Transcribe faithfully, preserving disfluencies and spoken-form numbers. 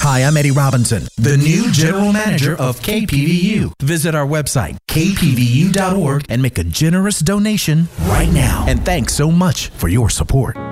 Hi, I'm Eddie Robinson, the new General Manager of K P V U. Visit our website, k p v u dot org, and make a generous donation right now. And thanks so much for your support.